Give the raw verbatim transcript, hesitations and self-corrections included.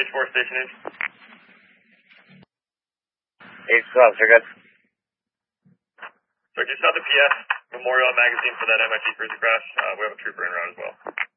H four station in. H twelve, you're good. So just saw the P S Memorial Magazine for that M I G Cruiser crash. Uh, we have a trooper in route as well.